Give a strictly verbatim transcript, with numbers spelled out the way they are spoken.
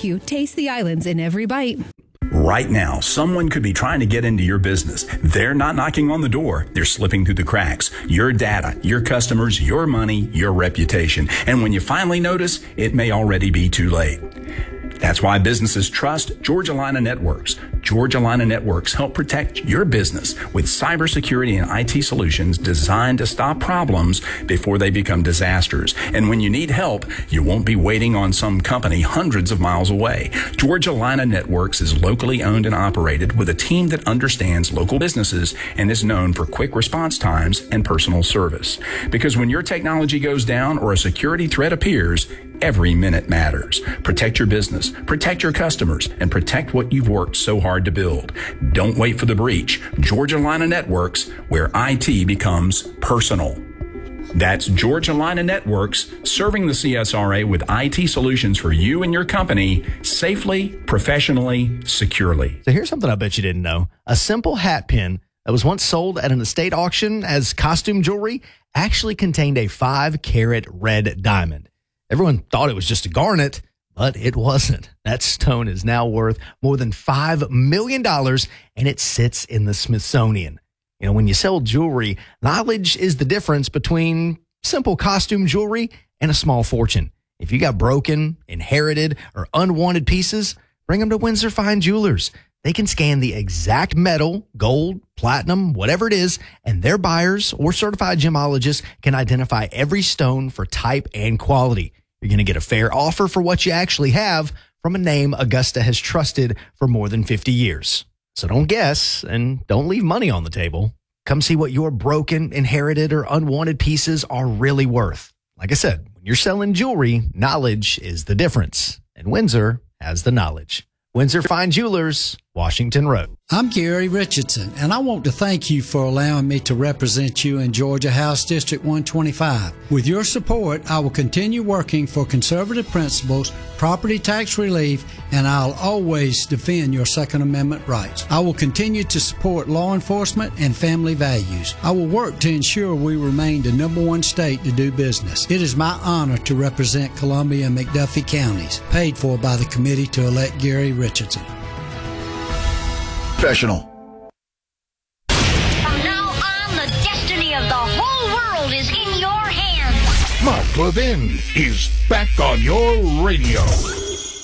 barbecue. Taste the islands in every bite. Right now, someone could be trying to get into your business. They're not knocking on the door. They're slipping through the cracks. Your data, your customers, your money, your reputation. And when you finally notice, it may already be too late. That's why businesses trust Georgia Lina Networks. Georgia Lina Networks help protect your business with cybersecurity and I T solutions designed to stop problems before they become disasters. And when you need help, you won't be waiting on some company hundreds of miles away. Georgia Lina Networks is locally owned and operated with a team that understands local businesses and is known for quick response times and personal service. Because when your technology goes down or a security threat appears, every minute matters. Protect your business, protect your customers, and protect what you've worked so hard to build. Don't wait for the breach. Georgia Lina Networks, where I T becomes personal. That's Georgia Lina Networks, serving the C S R A with I T solutions for you and your company safely, professionally, securely. So here's something I bet you didn't know. A simple hat pin that was once sold at an estate auction as costume jewelry actually contained a five carat red diamond. Everyone thought it was just a garnet, but it wasn't. That stone is now worth more than five million dollars, and it sits in the Smithsonian. You know, when you sell jewelry, knowledge is the difference between simple costume jewelry and a small fortune. If you got broken, inherited, or unwanted pieces, bring them to Windsor Fine Jewelers. They can scan the exact metal, gold, platinum, whatever it is, and their buyers or certified gemologists can identify every stone for type and quality. You're going to get a fair offer for what you actually have from a name Augusta has trusted for more than fifty years. So don't guess and don't leave money on the table. Come see what your broken, inherited, or unwanted pieces are really worth. Like I said, when you're selling jewelry, knowledge is the difference, and Windsor has the knowledge. Windsor Fine Jewelers, Washington Road. I'm Gary Richardson, and I want to thank you for allowing me to represent you in Georgia House District one twenty-five. With your support, I will continue working for conservative principles, property tax relief, and I'll always defend your Second Amendment rights. I will continue to support law enforcement and family values. I will work to ensure we remain the number one state to do business. It is my honor to represent Columbia and McDuffie counties, paid for by the committee to elect Gary Richardson. Professional. From now on, the destiny of the whole world is in your hands. Mark Levin is back on your radio.